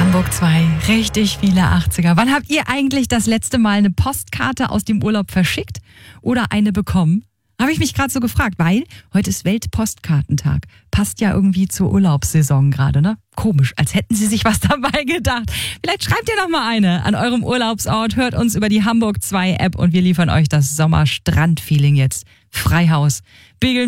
Hamburg 2, richtig viele 80er. Wann habt ihr eigentlich das letzte Mal eine Postkarte aus dem Urlaub verschickt oder eine bekommen? Habe ich mich gerade so gefragt, weil heute ist Weltpostkartentag. Passt ja irgendwie zur Urlaubssaison gerade, ne? Komisch, als hätten sie sich was dabei gedacht. Vielleicht schreibt ihr noch mal eine an eurem Urlaubsort, hört uns über die Hamburg 2 App und wir liefern euch das Sommerstrand-Feeling jetzt. Freihaus.